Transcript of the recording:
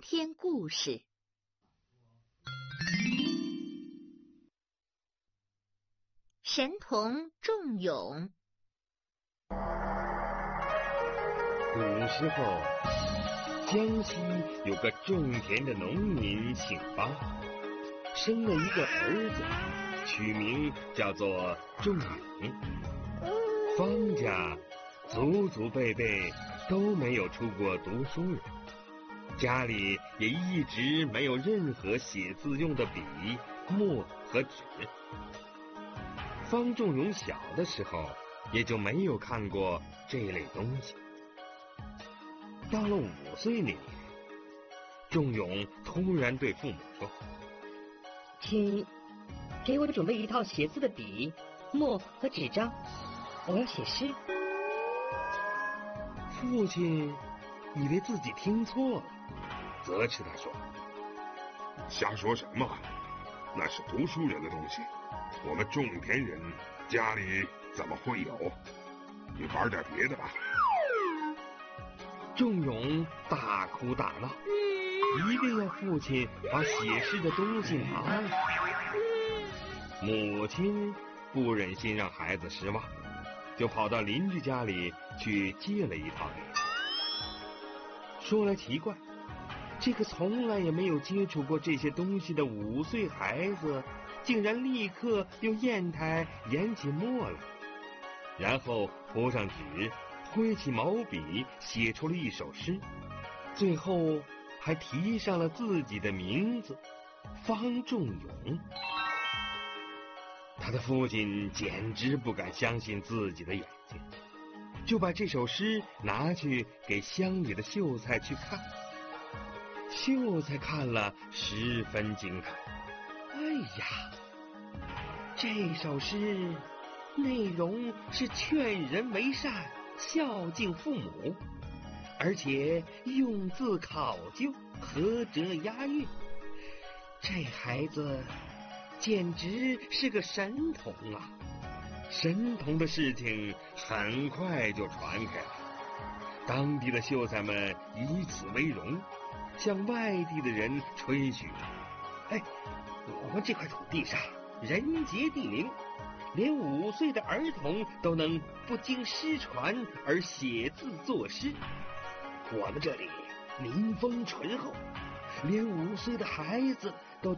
篇故事。神童仲永。 古时候，江西有个种田的农民姓方，生了一个儿子，取名叫做仲永。方家祖祖辈辈都没有出过读书人，家里也一直没有任何写字用的笔、墨和纸。方仲永小的时候也就没有看过这类东西。到了5岁那年，仲永突然对父母说：“ 请给我准备一套写字的笔、墨和纸张，我要写诗。” 父亲以为自己听错了，责斥他说：“ 瞎说什么？那是读书人的东西，我们种田人家里怎么会有？你玩点别的吧。” 仲永大哭大闹，一定要父亲把写诗的东西拿来。母亲不忍心让孩子失望，就跑到邻居家里去借了一套给他。说来奇怪，这个从来也没有接触过这些东西的5岁孩子，竟然立刻用砚台研起墨来，然后铺上纸，挥起毛笔，写出了一首诗，最后还提上了自己的名字方仲永。他的父亲简直不敢相信自己的眼睛，就把这首诗拿去给乡里的秀才去看。秀才看了十分惊叹：“哎呀，这首诗内容是劝人为善，孝敬父母，而且用字考究，合辙押韵，这孩子简直是个神童啊！”神童的事情很快就传开了，当地的秀才们以此为荣，向外地的人吹嘘：“哎，我们这块土地上人杰地灵，连5岁的儿童都能不经师传而写字作诗。我们这里民风淳厚，连5岁的孩子都